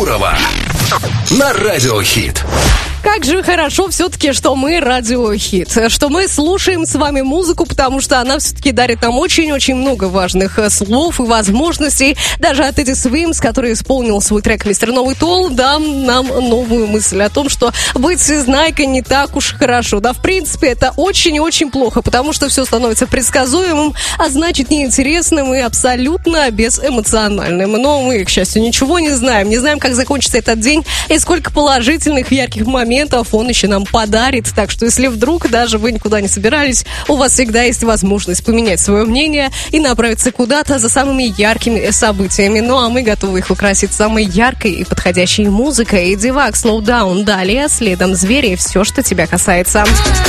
Гурова на Радио Хит. Как же хорошо все-таки, что мы Радио Хит, что мы слушаем с вами музыку, потому что она все-таки дарит нам очень-очень много важных слов и возможностей. Даже от Эдди Свимс, который исполнил свой трек «Мистер Новый Тол», дам нам новую мысль о том, что быть всезнайкой не так уж хорошо. Да, в принципе, это очень-очень плохо, потому что все становится предсказуемым, а значит неинтересным и абсолютно безэмоциональным. Но мы, к счастью, ничего не знаем. Не знаем, как закончится этот день и сколько положительных, ярких моментов он еще нам подарит. Так что, если вдруг даже вы никуда не собирались, у вас всегда есть возможность поменять свое мнение и направиться куда-то за самыми яркими событиями. Ну, а мы готовы их украсить самой яркой и подходящей музыкой. Эдди Вак, Slow Down. Далее, следом Звери, все, что тебя касается.